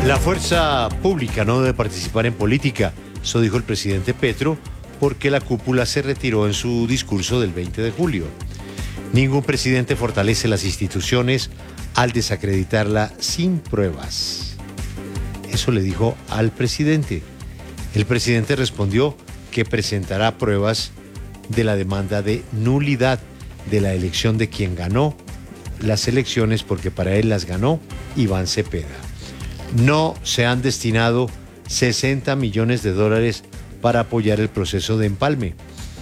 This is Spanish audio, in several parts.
La fuerza pública no debe participar en política, eso dijo el presidente Petro, porque la cúpula se retiró en su discurso del 20 de julio. Ningún presidente fortalece las instituciones al desacreditarla sin pruebas. Eso le dijo al presidente. El presidente respondió que presentará pruebas de la demanda de nulidad de la elección de quien ganó las elecciones, porque para él las ganó Iván Cepeda. No se han destinado 60 millones de dólares para apoyar el proceso de empalme.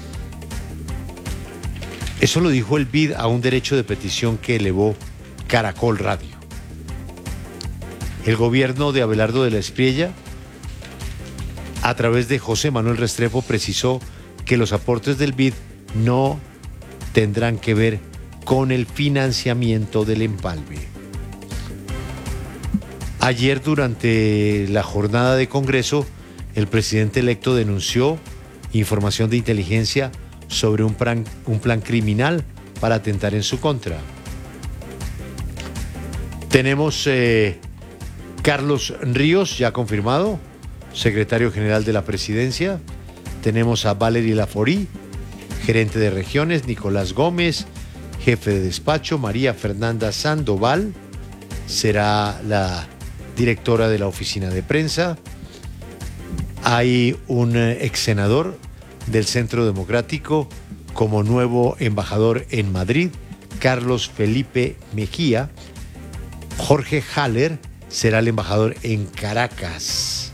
Eso lo dijo el BID a un derecho de petición que elevó Caracol Radio. El gobierno de Abelardo de la Espriella, a través de José Manuel Restrepo, precisó que los aportes del BID no tendrán que ver con el financiamiento del empalme. Ayer, durante la jornada de Congreso, el presidente electo denunció información de inteligencia sobre un plan criminal para atentar en su contra. Tenemos Carlos Ríos, ya confirmado, secretario general de la presidencia. Tenemos a Valery Laforí, gerente de regiones, Nicolás Gómez, jefe de despacho, María Fernanda Sandoval, será la directora de la oficina de prensa. Hay un ex senador del Centro Democrático como nuevo embajador en Madrid, Carlos Felipe Mejía. Jorge Haller será el embajador en Caracas.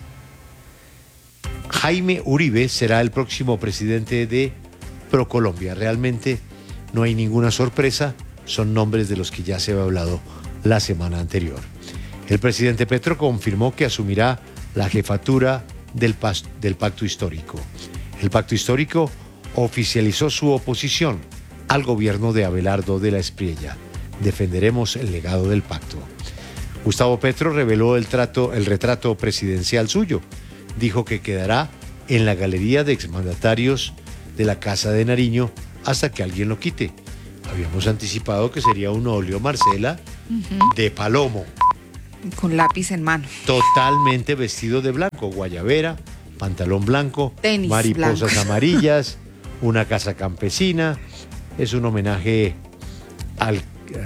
Jaime Uribe será el próximo presidente de ProColombia. Realmente no hay ninguna sorpresa, son nombres de los que ya se había hablado la semana anterior. El presidente Petro confirmó que asumirá la jefatura del Pacto Histórico. El Pacto Histórico oficializó su oposición al gobierno de Abelardo de la Espriella. Defenderemos el legado del pacto. Gustavo Petro reveló el retrato presidencial suyo. Dijo que quedará en la galería de exmandatarios de la Casa de Nariño hasta que alguien lo quite. Habíamos anticipado que sería un óleo, Marcela, de palomo. Con lápiz en mano. Totalmente vestido de blanco, guayabera, pantalón blanco, tenis mariposas blanco. Amarillas, una casa campesina. Es un homenaje al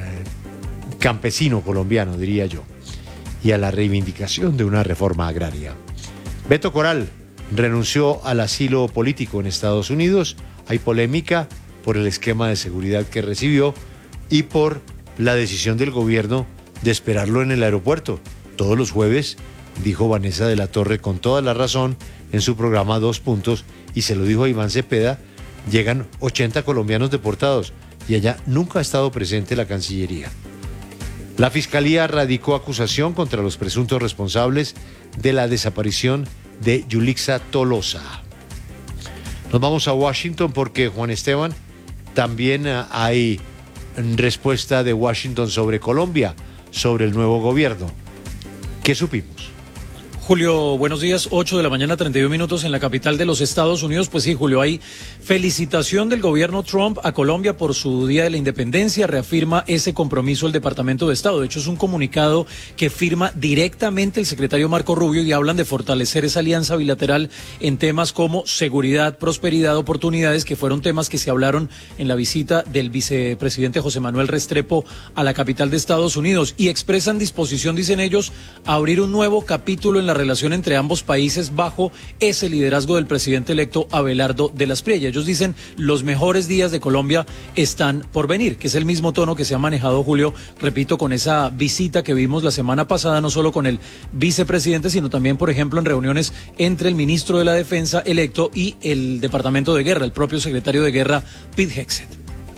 campesino colombiano, diría yo, y a la reivindicación de una reforma agraria. Beto Coral renunció al asilo político en Estados Unidos. Hay polémica por el esquema de seguridad que recibió y por la decisión del gobierno de esperarlo en el aeropuerto. Todos los jueves, dijo Vanessa de la Torre con toda la razón en su programa 2 Puntos, y se lo dijo a Iván Cepeda, llegan 80 colombianos deportados y allá nunca ha estado presente la Cancillería. La Fiscalía radicó acusación contra los presuntos responsables de la desaparición de Yulixa Tolosa. Nos vamos a Washington porque, Juan Esteban, también hay respuesta de Washington sobre Colombia, sobre el nuevo gobierno. ¿Qué supimos? Julio, buenos días, 8 de la mañana, 31 minutos en la capital de los Estados Unidos. Pues sí, Julio, hay felicitación del gobierno Trump a Colombia por su Día de la Independencia. Reafirma ese compromiso el Departamento de Estado. De hecho, es un comunicado que firma directamente el secretario Marco Rubio y hablan de fortalecer esa alianza bilateral en temas como seguridad, prosperidad, oportunidades, que fueron temas que se hablaron en la visita del vicepresidente José Manuel Restrepo a la capital de Estados Unidos. Y expresan disposición, dicen ellos, a abrir un nuevo capítulo en la relación entre ambos países bajo ese liderazgo del presidente electo Abelardo de la Espriella. Ellos dicen los mejores días de Colombia están por venir, que es el mismo tono que se ha manejado, Julio, repito, con esa visita que vimos la semana pasada, no solo con el vicepresidente, sino también, por ejemplo, en reuniones entre el ministro de la Defensa electo y el Departamento de Guerra, el propio secretario de Guerra, Pete Hegseth.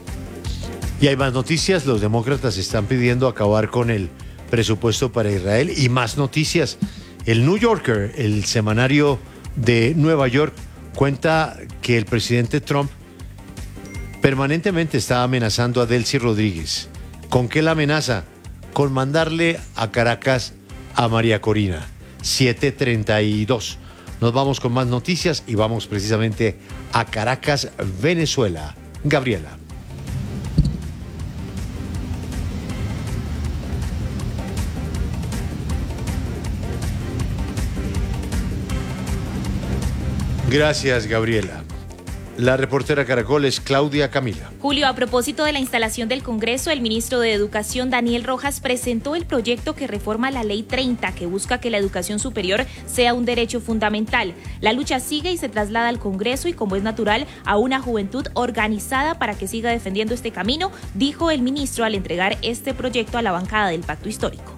Y hay más noticias. Los demócratas están pidiendo acabar con el presupuesto para Israel y más noticias. El New Yorker, el semanario de Nueva York, cuenta que el presidente Trump permanentemente está amenazando a Delcy Rodríguez. ¿Con qué la amenaza? Con mandarle a Caracas a María Corina. 7:32. Nos vamos con más noticias y vamos precisamente a Caracas, Venezuela. Gabriela. Gracias, Gabriela. La reportera Caracol es Claudia Camila. Julio, a propósito de la instalación del Congreso, el ministro de Educación, Daniel Rojas, presentó el proyecto que reforma la Ley 30, que busca que la educación superior sea un derecho fundamental. La lucha sigue y se traslada al Congreso y, como es natural, a una juventud organizada para que siga defendiendo este camino, dijo el ministro al entregar este proyecto a la bancada del Pacto Histórico.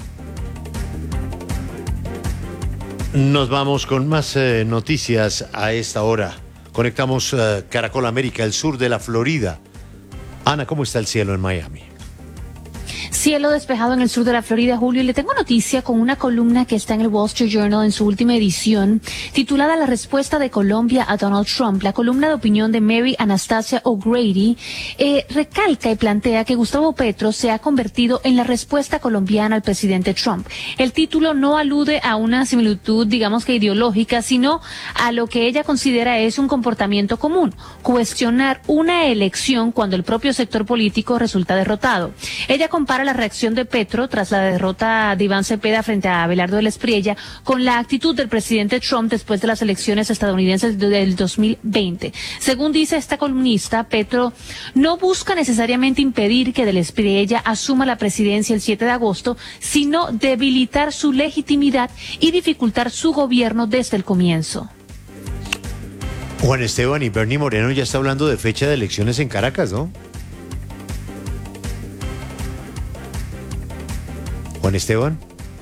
Nos vamos con más noticias a esta hora. Conectamos Caracol América, el sur de la Florida. Ana, ¿cómo está el cielo en Miami? Cielo despejado en el sur de la Florida, Julio, y le tengo noticia con una columna que está en el Wall Street Journal en su última edición, titulada La respuesta de Colombia a Donald Trump. La columna de opinión de Mary Anastasia O'Grady recalca y plantea que Gustavo Petro se ha convertido en la respuesta colombiana al presidente Trump. El título no alude a una similitud, digamos que ideológica, sino a lo que ella considera es un comportamiento común: cuestionar una elección cuando el propio sector político resulta derrotado. Ella compara la reacción de Petro tras la derrota de Iván Cepeda frente a Abelardo de la Espriella con la actitud del presidente Trump después de las elecciones estadounidenses del 2020. Según dice esta columnista, Petro no busca necesariamente impedir que de la Espriella asuma la presidencia el 7 de agosto, sino debilitar su legitimidad y dificultar su gobierno desde el comienzo. Juan Esteban, y Bernie Moreno ya está hablando de fecha de elecciones en Caracas, ¿no? Juan Esteban.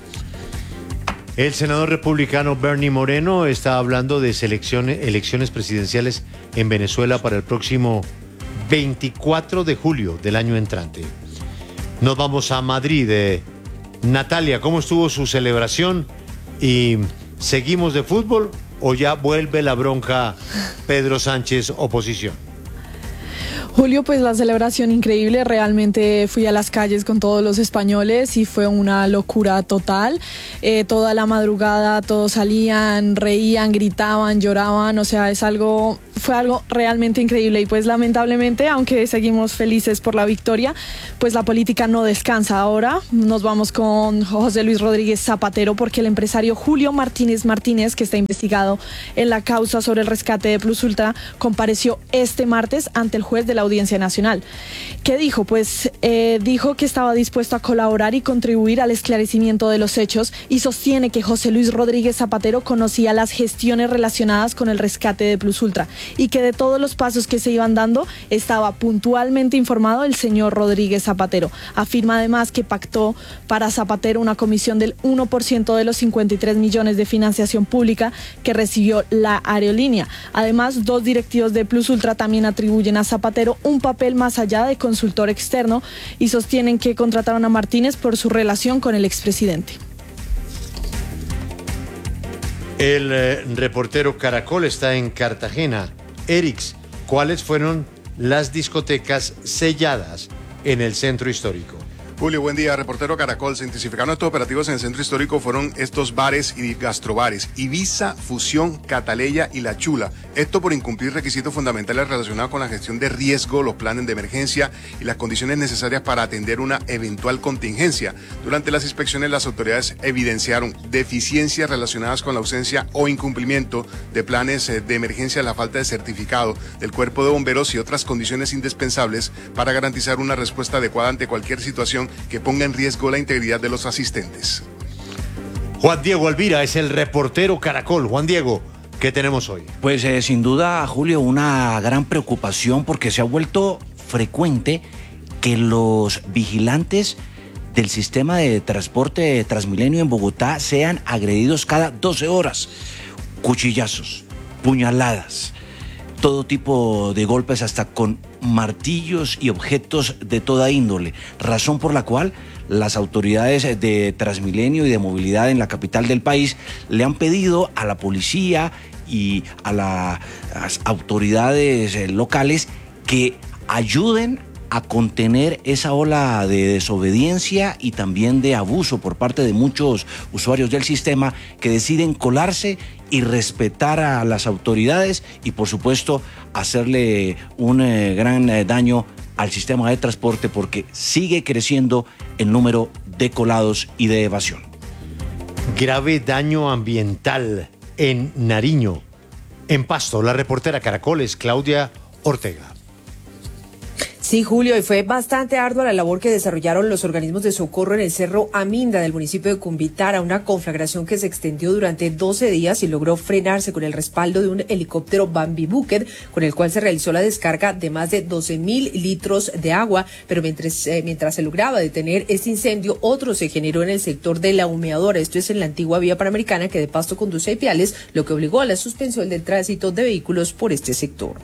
El senador republicano Bernie Moreno está hablando de elecciones presidenciales en Venezuela para el próximo 24 de julio del año entrante. Nos vamos a Madrid. Natalia, ¿cómo estuvo su celebración? ¿Y seguimos de fútbol o ya vuelve la bronca Pedro Sánchez oposición? Julio, pues la celebración increíble, realmente fui a las calles con todos los españoles y fue una locura total. Toda la madrugada todos salían, reían, gritaban, lloraban, o sea, fue algo realmente increíble y pues lamentablemente, aunque seguimos felices por la victoria, pues la política no descansa. Ahora nos vamos con José Luis Rodríguez Zapatero porque el empresario Julio Martínez Martínez, que está investigado en la causa sobre el rescate de Plus Ultra, compareció este martes ante el juez de la Audiencia Nacional. ¿Qué dijo? Pues dijo que estaba dispuesto a colaborar y contribuir al esclarecimiento de los hechos y sostiene que José Luis Rodríguez Zapatero conocía las gestiones relacionadas con el rescate de Plus Ultra y que de todos los pasos que se iban dando estaba puntualmente informado el señor Rodríguez Zapatero. Afirma además que pactó para Zapatero una comisión del 1% de los 53 millones de financiación pública que recibió la aerolínea. Además, 2 directivos de Plus Ultra también atribuyen a Zapatero un papel más allá de consultor externo y sostienen que contrataron a Martínez por su relación con el expresidente. El reportero Caracol está en Cartagena. Erix, ¿cuáles fueron las discotecas selladas en el centro histórico? Julio, buen día. Reportero Caracol. Se intensificaron estos operativos en el centro histórico. Fueron estos bares y gastrobares: Ibiza, Fusión, Cataleya y La Chula. Esto por incumplir requisitos fundamentales relacionados con la gestión de riesgo, los planes de emergencia y las condiciones necesarias para atender una eventual contingencia. Durante las inspecciones, las autoridades evidenciaron deficiencias relacionadas con la ausencia o incumplimiento de planes de emergencia, la falta de certificado del Cuerpo de Bomberos y otras condiciones indispensables para garantizar una respuesta adecuada ante cualquier situación que ponga en riesgo la integridad de los asistentes. Juan Diego Alvira es el reportero Caracol. Juan Diego, ¿qué tenemos hoy? Pues sin duda, Julio, una gran preocupación porque se ha vuelto frecuente que los vigilantes del sistema de transporte Transmilenio en Bogotá sean agredidos cada 12 horas. Cuchillazos, puñaladas, todo tipo de golpes, hasta con martillos y objetos de toda índole, razón por la cual las autoridades de Transmilenio y de movilidad en la capital del país le han pedido a la policía y a las autoridades locales que ayuden a contener esa ola de desobediencia y también de abuso por parte de muchos usuarios del sistema que deciden colarse y respetar a las autoridades y, por supuesto, hacerle un gran daño al sistema de transporte porque sigue creciendo el número de colados y de evasión. Grave daño ambiental en Nariño. En Pasto, la reportera Caracol es Claudia Ortega. Sí, Julio, y fue bastante ardua la labor que desarrollaron los organismos de socorro en el Cerro Aminda del municipio de Cumbitára, una conflagración que se extendió durante 12 días y logró frenarse con el respaldo de un helicóptero Bambi Bucket, con el cual se realizó la descarga de más de 12.000 litros de agua, pero mientras se lograba detener este incendio, otro se generó en el sector de La Humeadora, esto es en la antigua vía panamericana que de Pasto conduce a Ipiales, lo que obligó a la suspensión del tránsito de vehículos por este sector.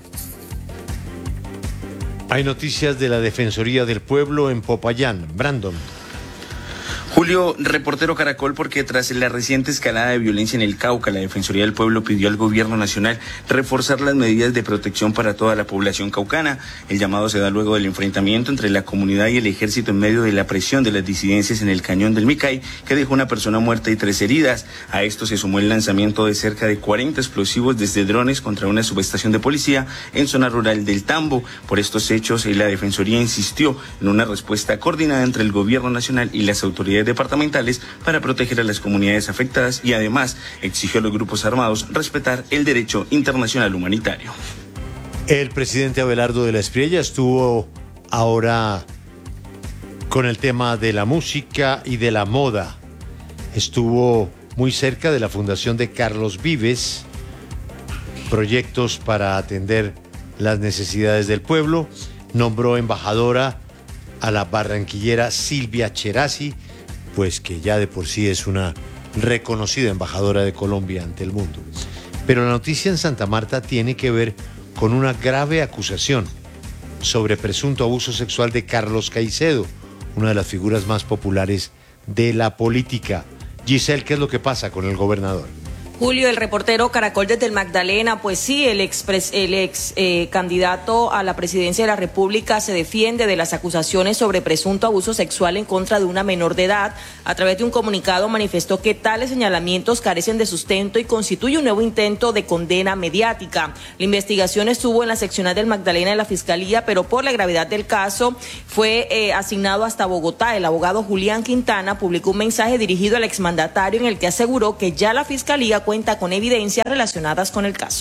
Hay noticias de la Defensoría del Pueblo en Popayán. Brandon. Julio, reportero Caracol, porque tras la reciente escalada de violencia en el Cauca, la Defensoría del Pueblo pidió al gobierno nacional reforzar las medidas de protección para toda la población caucana. El llamado se da luego del enfrentamiento entre la comunidad y el ejército en medio de la presión de las disidencias en el cañón del Micay, que dejó una persona muerta y 3 heridas. A esto se sumó el lanzamiento de cerca de 40 explosivos desde drones contra una subestación de policía en zona rural del Tambo. Por estos hechos, la Defensoría insistió en una respuesta coordinada entre el gobierno nacional y las autoridades departamentales para proteger a las comunidades afectadas y además exigió a los grupos armados respetar el derecho internacional humanitario. El presidente Abelardo de la Espriella estuvo ahora con el tema de la música y de la moda. Estuvo muy cerca de la fundación de Carlos Vives, proyectos para atender las necesidades del pueblo. Nombró embajadora a la barranquillera Silvia Cherasi, pues que ya de por sí es una reconocida embajadora de Colombia ante el mundo. Pero la noticia en Santa Marta tiene que ver con una grave acusación sobre presunto abuso sexual de Carlos Caicedo, una de las figuras más populares de la política. Giselle, ¿qué es lo que pasa con el gobernador? Julio, el reportero Caracol desde el Magdalena, pues sí, el ex candidato a la presidencia de la República se defiende de las acusaciones sobre presunto abuso sexual en contra de una menor de edad. A través de un comunicado manifestó que tales señalamientos carecen de sustento y constituye un nuevo intento de condena mediática. La investigación estuvo en la seccional del Magdalena de la Fiscalía, pero por la gravedad del caso fue asignado hasta Bogotá. El abogado Julián Quintana publicó un mensaje dirigido al exmandatario en el que aseguró que ya la Fiscalía cuenta con evidencias relacionadas con el caso.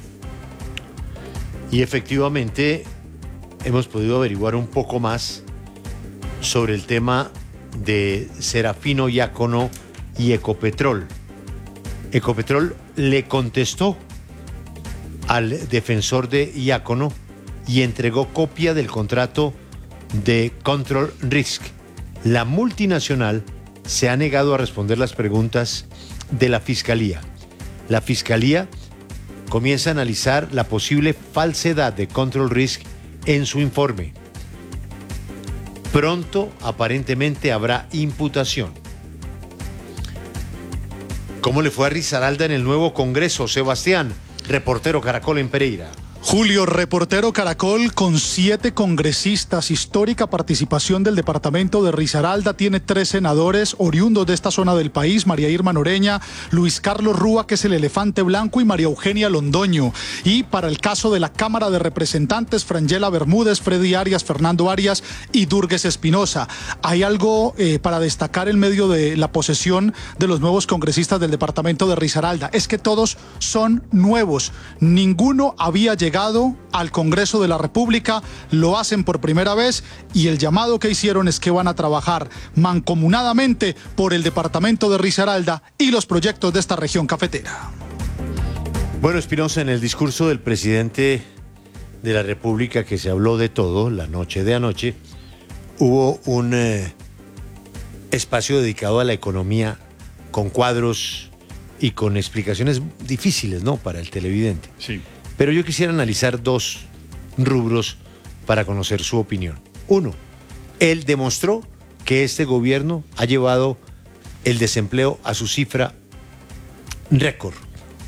Y efectivamente hemos podido averiguar un poco más sobre el tema de Serafino Diácono y Ecopetrol. Ecopetrol le contestó al defensor de Diácono y entregó copia del contrato de Control Risk. La multinacional se ha negado a responder las preguntas de la Fiscalía. La Fiscalía comienza a analizar la posible falsedad de Control Risk en su informe. Pronto, aparentemente, habrá imputación. ¿Cómo le fue a Risaralda en el nuevo Congreso? Sebastián, reportero Caracol en Pereira. Julio, reportero Caracol, con 7 congresistas, histórica participación del departamento de Risaralda, tiene 3 senadores oriundos de esta zona del país, María Irma Noreña, Luis Carlos Rúa, que es el elefante blanco, y María Eugenia Londoño. Y para el caso de la Cámara de Representantes, Frangela Bermúdez, Freddy Arias, Fernando Arias y Durgues Espinosa. Hay algo para destacar en medio de la posesión de los nuevos congresistas del departamento de Risaralda, es que todos son nuevos, ninguno había llegado al Congreso de la República, lo hacen por primera vez y el llamado que hicieron es que van a trabajar mancomunadamente por el departamento de Risaralda y los proyectos de esta región cafetera. Bueno, Espinosa, en el discurso del presidente de la República, que se habló de todo la noche de anoche, hubo un espacio dedicado a la economía con cuadros y con explicaciones difíciles, ¿no?, para el televidente. Sí. Pero yo quisiera analizar 2 rubros para conocer su opinión. 1, él demostró que este gobierno ha llevado el desempleo a su cifra récord,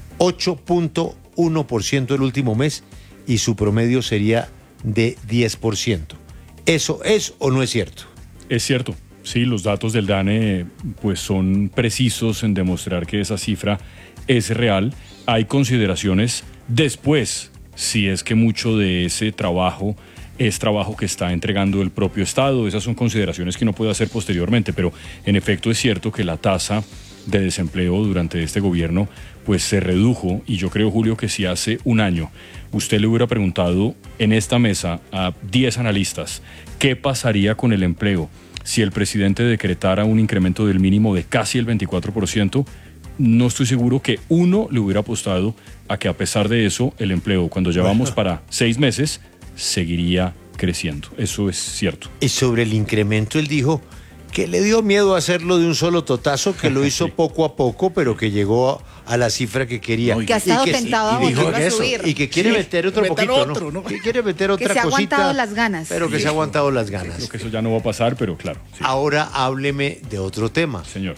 8.1% el último mes, y su promedio sería de 10%. ¿Eso es o no es cierto? Es cierto. Sí, los datos del DANE pues son precisos en demostrar que esa cifra es real. Hay consideraciones después, si es que mucho de ese trabajo es trabajo que está entregando el propio Estado. Esas son consideraciones que uno puede hacer posteriormente, pero en efecto es cierto que la tasa de desempleo durante este gobierno pues se redujo, y yo creo, Julio, que si hace un año usted le hubiera preguntado en esta mesa a 10 analistas qué pasaría con el empleo si el presidente decretara un incremento del mínimo de casi el 24%, no estoy seguro que uno le hubiera apostado a que a pesar de eso el empleo, cuando llevamos para 6 meses, seguiría creciendo. Eso es cierto. Y sobre el incremento él dijo que le dio miedo hacerlo de un solo totazo, que lo hizo poco a poco, pero que llegó a la cifra que quería. Que ha estado tentado a volver a subir. Y que quiere meter otro poquito, ¿no? Que quiere meter otra cosita. Que se ha aguantado las ganas. Pero que se ha aguantado las ganas. Creo que eso ya no va a pasar, pero claro. Sí. Ahora hábleme de otro tema. Señor.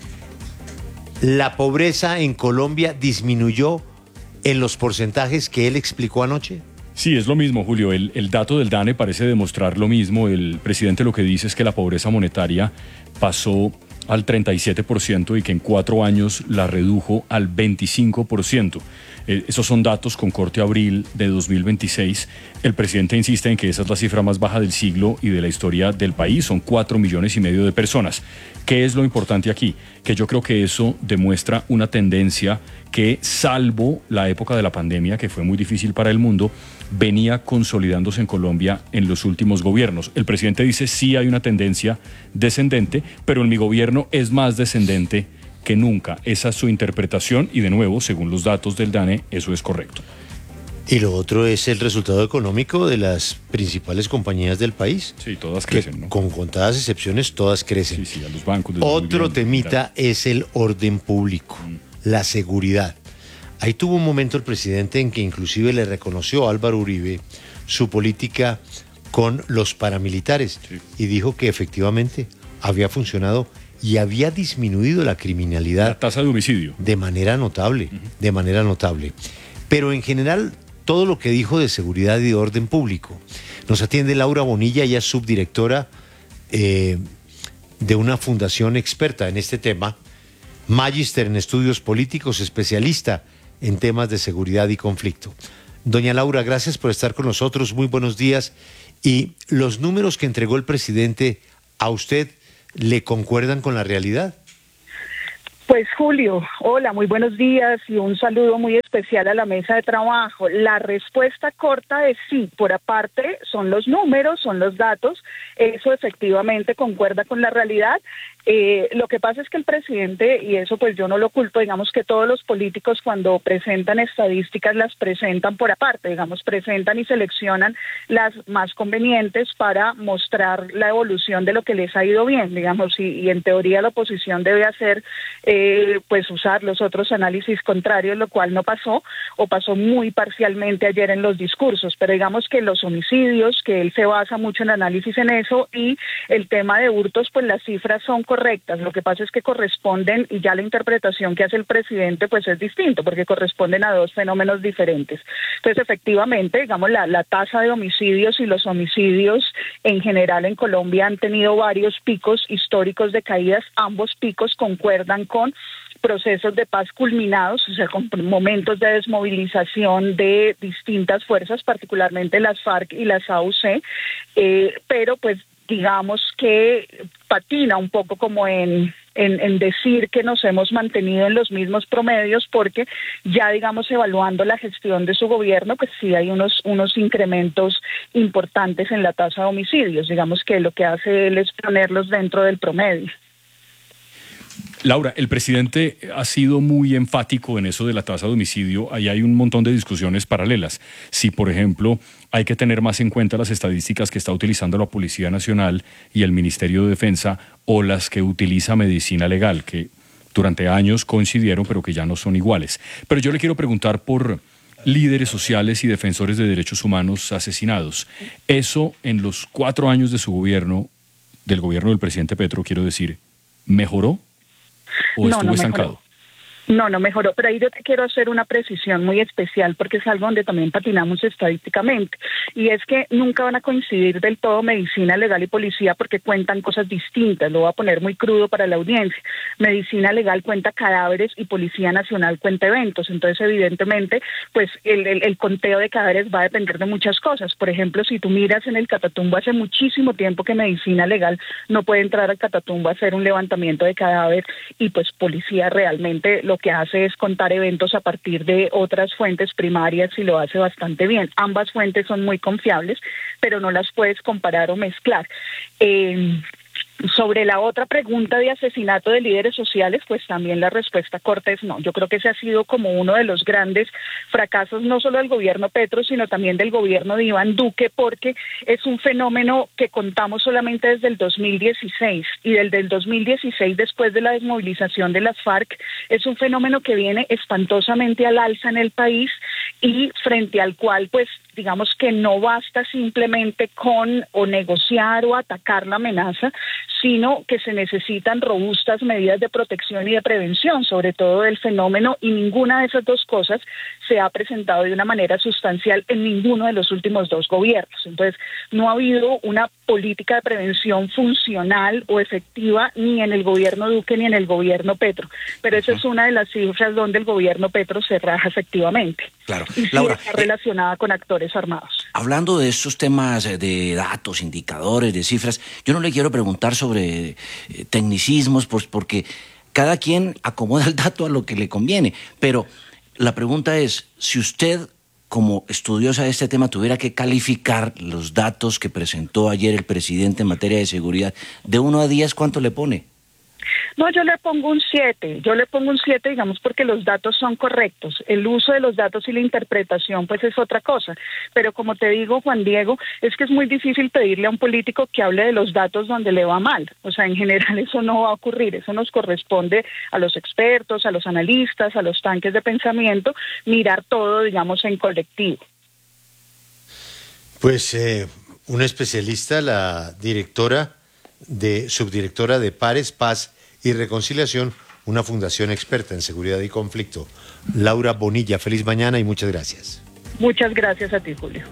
¿La pobreza en Colombia disminuyó en los porcentajes que él explicó anoche? Sí, es lo mismo, Julio. El dato del DANE parece demostrar lo mismo. El presidente lo que dice es que la pobreza monetaria pasó al 37% y que en 4 años la redujo al 25%. Esos son datos con corte abril de 2026. El presidente insiste en que esa es la cifra más baja del siglo y de la historia del país. Son 4,5 millones de personas. ¿Qué es lo importante aquí? Que yo creo que eso demuestra una tendencia que, salvo la época de la pandemia, que fue muy difícil para el mundo, venía consolidándose en Colombia en los últimos gobiernos. El presidente dice sí hay una tendencia descendente, pero en mi gobierno es más descendente que nunca. Esa es su interpretación y, de nuevo, según los datos del DANE, eso es correcto. Y lo otro es el resultado económico de las principales compañías del país. Sí, todas crecen, ¿no? Con contadas excepciones, todas crecen. Sí, a los bancos. Otro temita es el orden público, la seguridad. Ahí tuvo un momento el presidente en que inclusive le reconoció a Álvaro Uribe su política con los paramilitares y dijo que efectivamente había funcionado y había disminuido la criminalidad. La tasa de homicidio. De manera notable, de manera notable. Pero en general, todo lo que dijo de seguridad y de orden público. Nos atiende Laura Bonilla, ella es subdirectora de una fundación experta en este tema, magíster en estudios políticos, especialista en temas de seguridad y conflicto. Doña Laura, gracias por estar con nosotros, muy buenos días. Y los números que entregó el presidente a usted, ¿le concuerdan con la realidad? Pues Julio, hola, muy buenos días y un saludo muy especial a la mesa de trabajo. La respuesta corta es sí, por aparte son los números, son los datos, eso efectivamente concuerda con la realidad. Lo que pasa es que el presidente, y eso pues yo no lo oculto, digamos que todos los políticos cuando presentan estadísticas las presentan por aparte, digamos, presentan y seleccionan las más convenientes para mostrar la evolución de lo que les ha ido bien, digamos, y en teoría la oposición debe hacer, pues usar los otros análisis contrarios, lo cual no pasó, o pasó muy parcialmente ayer en los discursos, pero digamos que los homicidios, que él se basa mucho en análisis en eso, y el tema de hurtos, pues las cifras son correctas. Lo que pasa es que corresponden, y ya la interpretación que hace el presidente pues es distinto, porque corresponden a dos fenómenos diferentes. Entonces, efectivamente, digamos, la tasa de homicidios y los homicidios en general en Colombia han tenido varios picos históricos de caídas. Ambos picos concuerdan con procesos de paz culminados, o sea, con momentos de desmovilización de distintas fuerzas, particularmente las FARC y las AUC, pero pues digamos que patina un poco como en decir que nos hemos mantenido en los mismos promedios, porque ya digamos evaluando la gestión de su gobierno, pues sí hay unos incrementos importantes en la tasa de homicidios, digamos que lo que hace él es ponerlos dentro del promedio. Laura, el presidente ha sido muy enfático en eso de la tasa de homicidio. Ahí hay un montón de discusiones paralelas. Si, por ejemplo, hay que tener más en cuenta las estadísticas que está utilizando la Policía Nacional y el Ministerio de Defensa, o las que utiliza Medicina Legal, que durante años coincidieron, pero que ya no son iguales. Pero yo le quiero preguntar por líderes sociales y defensores de derechos humanos asesinados. Eso, en los 4 años de su gobierno, del gobierno del presidente Petro, quiero decir, ¿mejoró? ¿O estuvo estancado? No mejoró, pero ahí yo te quiero hacer una precisión muy especial porque es algo donde también patinamos estadísticamente, y es que nunca van a coincidir del todo medicina legal y policía porque cuentan cosas distintas. Lo voy a poner muy crudo para la audiencia. Medicina legal cuenta cadáveres y Policía Nacional cuenta eventos, entonces evidentemente pues el conteo de cadáveres va a depender de muchas cosas. Por ejemplo, si tú miras en el Catatumbo, hace muchísimo tiempo que medicina legal no puede entrar al Catatumbo a hacer un levantamiento de cadáver, y pues policía realmente lo que hace es contar eventos a partir de otras fuentes primarias y lo hace bastante bien. Ambas fuentes son muy confiables, pero no las puedes comparar o mezclar. Sobre la otra pregunta de asesinato de líderes sociales, pues también la respuesta corta es no. Yo creo que ese ha sido como uno de los grandes fracasos, no solo del gobierno Petro, sino también del gobierno de Iván Duque, porque es un fenómeno que contamos solamente desde el 2016, y desde el 2016, después de la desmovilización de las FARC, es un fenómeno que viene espantosamente al alza en el país, y frente al cual pues digamos que no basta simplemente con o negociar o atacar la amenaza, sino que se necesitan robustas medidas de protección y de prevención, sobre todo del fenómeno, y ninguna de esas dos cosas se ha presentado de una manera sustancial en ninguno de los últimos dos gobiernos. Entonces, no ha habido una política de prevención funcional o efectiva ni en el gobierno Duque ni en el gobierno Petro, pero esa es una de las cifras donde el gobierno Petro se raja efectivamente. Claro. Y sí Laura, está relacionada con actores armados. Hablando de estos temas de datos, indicadores, de cifras, yo no le quiero preguntar sobre tecnicismos, pues porque cada quien acomoda el dato a lo que le conviene, pero la pregunta es, si usted como estudiosa de este tema tuviera que calificar los datos que presentó ayer el presidente en materia de seguridad, de 1 a 10, ¿cuánto le pone? No, yo le pongo un 7, digamos, porque los datos son correctos. El uso de los datos y la interpretación pues es otra cosa, pero como te digo, Juan Diego, es que es muy difícil pedirle a un político que hable de los datos donde le va mal. O sea, en general eso no va a ocurrir, eso nos corresponde a los expertos, a los analistas, a los tanques de pensamiento, mirar todo, digamos, en colectivo. Pues una especialista, la subdirectora de Pares, Paz y Reconciliación, una fundación experta en seguridad y conflicto. Laura Bonilla, feliz mañana y muchas gracias. Muchas gracias a ti, Julio.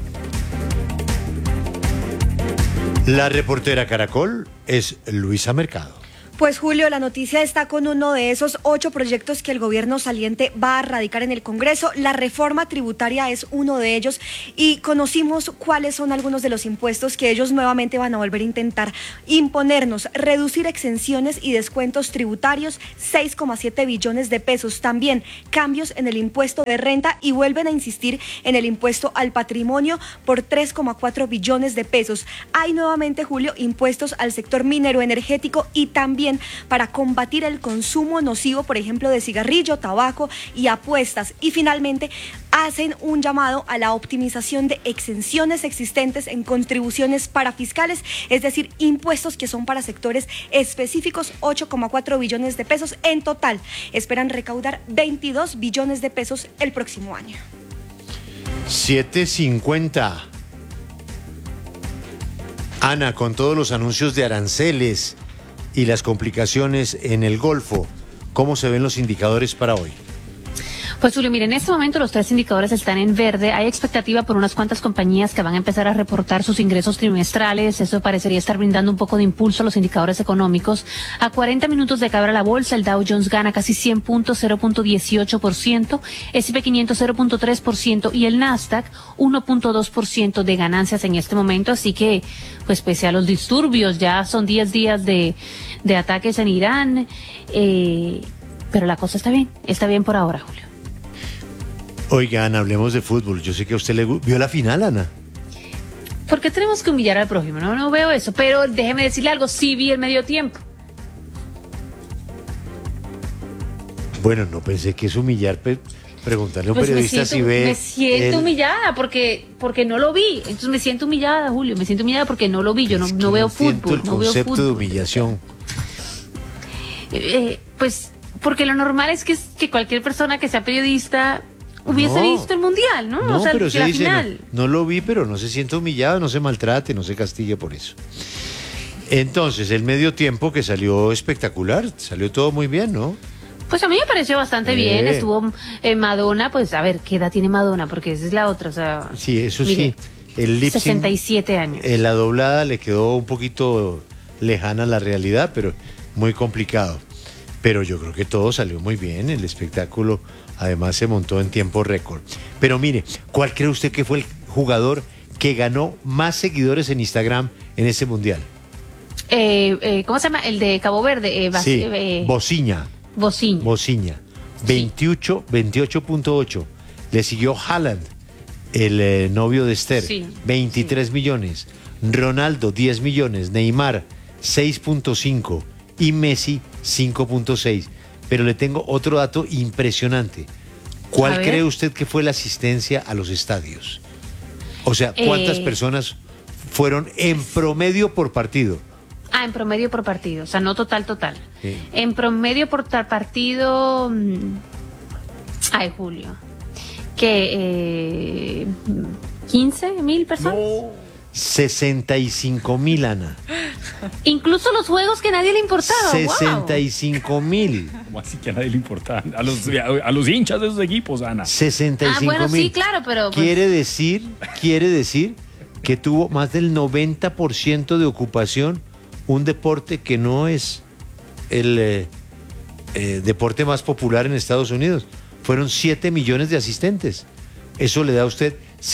La reportera Caracol es Luisa Mercado. Pues Julio, la noticia está con uno de esos 8 proyectos que el gobierno saliente va a radicar en el Congreso. La reforma tributaria es uno de ellos y conocimos cuáles son algunos de los impuestos que ellos nuevamente van a volver a intentar imponernos. Reducir exenciones y descuentos tributarios, 6,7 billones de pesos. También cambios en el impuesto de renta y vuelven a insistir en el impuesto al patrimonio por 3,4 billones de pesos. Hay nuevamente, Julio, impuestos al sector minero energético y también para combatir el consumo nocivo, por ejemplo, de cigarrillo, tabaco y apuestas. Y finalmente hacen un llamado a la optimización de exenciones existentes en contribuciones parafiscales, es decir, impuestos que son para sectores específicos, 8,4 billones de pesos en total. Esperan recaudar 22 billones de pesos el próximo año. 7:50. Ana, con todos los anuncios de aranceles y las complicaciones en el Golfo, ¿cómo se ven los indicadores para hoy? Pues Julio, mire, en este momento los 3 indicadores están en verde. Hay expectativa por unas cuantas compañías que van a empezar a reportar sus ingresos trimestrales. Eso parecería estar brindando un poco de impulso a los indicadores económicos. A 40 minutos de que abra la bolsa, el Dow Jones gana casi 100 puntos, 0.18%, S&P 500 0.3% y el Nasdaq 1.2% de ganancias en este momento. Así que, pues pese a los disturbios, ya son 10 días de ataques en Irán, pero la cosa está bien por ahora, Julio. Oiga, Ana, hablemos de fútbol. Yo sé que a usted le vio la final, Ana. ¿Por qué tenemos que humillar al prójimo? No veo eso, pero déjeme decirle algo, sí vi el medio tiempo. Bueno, no pensé que es humillar, preguntarle a un periodista si ve... Me siento humillada porque no lo vi. Entonces me siento humillada, Julio, me siento humillada porque no lo vi. Yo no veo fútbol. No veo concepto de humillación. Pues porque lo normal es que cualquier persona que sea periodista hubiese visto el mundial, ¿no? No, o sea, pero se la dice, final. no lo vi, pero no se sienta humillado, no se maltrate, no se castigue por eso. Entonces, el medio tiempo que salió espectacular, salió todo muy bien, ¿no? Pues a mí me pareció bastante bien, estuvo Madonna, pues a ver, ¿qué edad tiene Madonna? Porque esa es la otra, o sea... Sí, eso mire, sí, el lip sync, 67 años. La doblada le quedó un poquito lejana a la realidad, pero muy complicado. Pero yo creo que todo salió muy bien, el espectáculo además se montó en tiempo récord. Pero mire, ¿cuál cree usted que fue el jugador que ganó más seguidores en Instagram en ese mundial? ¿Cómo se llama? El de Cabo Verde. Sí, Bociña. Bociña. 28.8. Le siguió Haaland, el novio de Esther, 23 millones. Ronaldo, 10 millones. Neymar, 6.5. Y Messi, 5.6. Pero le tengo otro dato impresionante. ¿Cuál cree usted que fue la asistencia a los estadios? O sea, ¿cuántas personas fueron en promedio por partido? En promedio por partido, o sea, no total. Sí. En promedio por partido, Julio, que 15,000 personas. No. 65,000, Ana. Incluso los juegos que a nadie le importaba. 65,000. ¿Cómo así que a nadie le importaba? A los hinchas de esos equipos, Ana. 65,000. Bueno, sí, claro, pero... Pues... Quiere decir que tuvo más del 90% de ocupación un deporte que no es el deporte más popular en Estados Unidos. Fueron 7 millones de asistentes. Eso le da a usted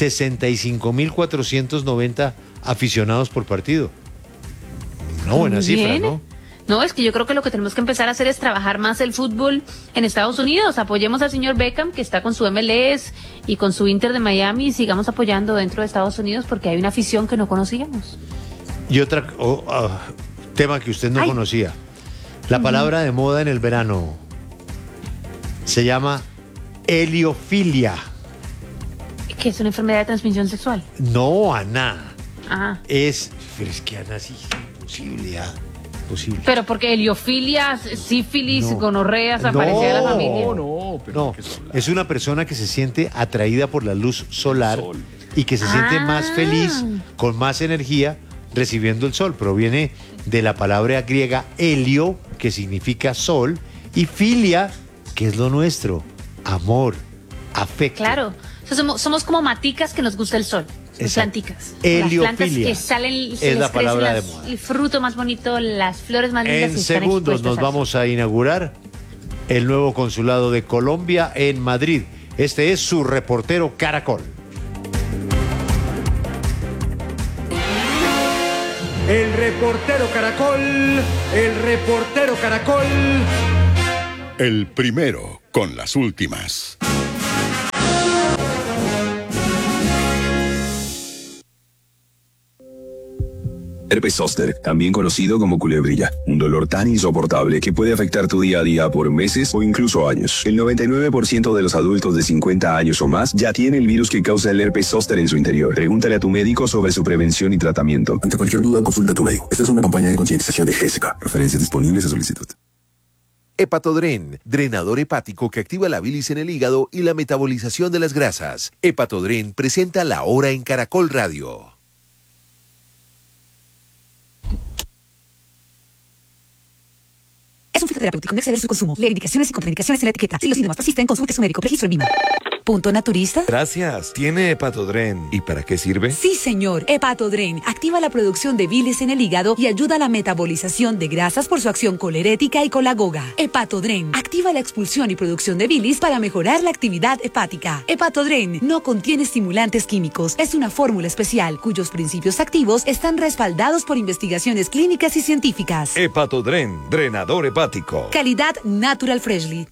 65,490 aficionados por partido. Una buena cifra, ¿no? No, es que yo creo que lo que tenemos que empezar a hacer es trabajar más el fútbol en Estados Unidos. Apoyemos al señor Beckham, que está con su MLS y con su Inter de Miami, y sigamos apoyando dentro de Estados Unidos porque hay una afición que no conocíamos. Y otro tema que usted no conocía. La palabra de moda en el verano se llama heliofilia. ¿Que es una enfermedad de transmisión sexual? No, Ana. Ajá. Pero es que Ana sí es imposible. Pero porque heliofilia, sífilis, gonorrea, desaparecía de la familia. No, es una persona que se siente atraída por la luz solar y que se siente más feliz, con más energía, recibiendo el sol. Proviene de la palabra griega helio, que significa sol, y filia, que es lo nuestro, amor, afecto. Claro, o sea, somos como maticas que nos gusta el sol. Son planticas. Heliofilia. Las plantas que salen, es la palabra de moda. El fruto más bonito, las flores más lindas. En segundos nos vamos a inaugurar el nuevo consulado de Colombia en Madrid. Este es su reportero Caracol. El reportero Caracol, el reportero Caracol. El primero con las últimas. Herpes zóster, también conocido como culebrilla, un dolor tan insoportable que puede afectar tu día a día por meses o incluso años. El 99% de los adultos de 50 años o más ya tiene el virus que causa el herpes zóster en su interior. Pregúntale a tu médico sobre su prevención y tratamiento. Ante cualquier duda, consulta a tu médico. Esta es una campaña de concientización de GESECA. Referencias disponibles a solicitud. Hepatodren, drenador hepático que activa la bilis en el hígado y la metabolización de las grasas. Hepatodren presenta La Hora en Caracol Radio. Es un fitoterapéutico, no exceder su consumo. Lee indicaciones y contraindicaciones en la etiqueta. Si los síntomas persisten, consulte a su médico. Registro en MIMA. ¿Punto naturista? Gracias. ¿Tiene Hepatodren? ¿Y para qué sirve? Sí, señor. Hepatodren activa la producción de bilis en el hígado y ayuda a la metabolización de grasas por su acción colerética y colagoga. Hepatodren activa la expulsión y producción de bilis para mejorar la actividad hepática. Hepatodren no contiene estimulantes químicos. Es una fórmula especial cuyos principios activos están respaldados por investigaciones clínicas y científicas. Hepatodren, drenador hepático. Calidad Natural Freshly.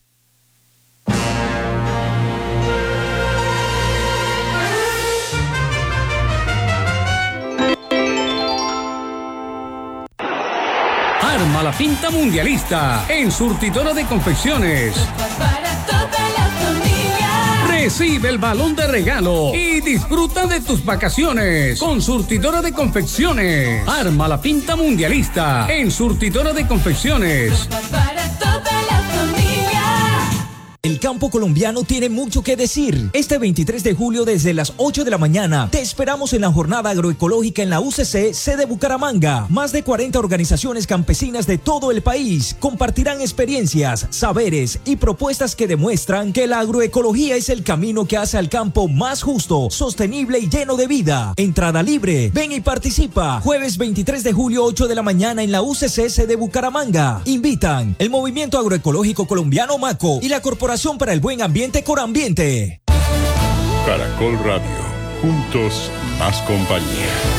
Arma la pinta mundialista en Surtidora de Confecciones. Para toda la familia. Recibe el balón de regalo y disfruta de tus vacaciones con Surtidora de Confecciones. Arma la pinta mundialista en Surtidora de Confecciones. Para toda la familia. El campo colombiano tiene mucho que decir. Este 23 de julio desde las 8 de la mañana te esperamos en la jornada agroecológica en la UCC, sede Bucaramanga. Más de 40 organizaciones campesinas de todo el país compartirán experiencias, saberes y propuestas que demuestran que la agroecología es el camino que hace al campo más justo, sostenible y lleno de vida. Entrada libre. Ven y participa. Jueves 23 de julio, 8 de la mañana en la UCC, sede Bucaramanga. Invitan el Movimiento Agroecológico Colombiano MACO y la Corporación para el Buen Ambiente Corambiente. Caracol Radio. Juntos, más compañía.